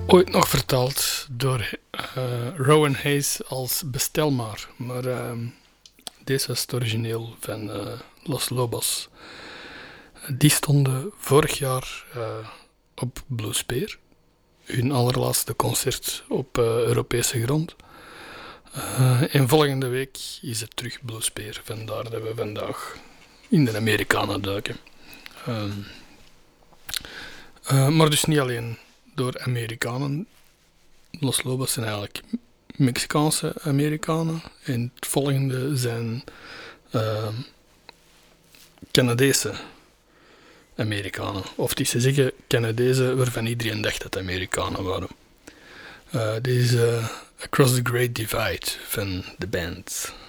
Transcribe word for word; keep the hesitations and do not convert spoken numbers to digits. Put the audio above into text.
ooit nog vertaald door uh, Rowan Hayes als Bestel maar. Maar uh, deze was het origineel van uh, Los Lobos. Die stonden vorig jaar uh, op Bluespeer. Hun allerlaatste concert op uh, Europese grond. Uh, en volgende week is het terug Bluespeer. Vandaar dat we vandaag in de Amerikanen duiken. Uh, uh, maar dus niet alleen door Amerikanen. Los Lobos zijn eigenlijk Mexicaanse Amerikanen. En het volgende zijn uh, Canadese Amerikanen. Of het is te zeggen Canadezen waarvan iedereen dacht dat Amerikanen waren. Uh, dit is uh, Across the Great Divide van de band.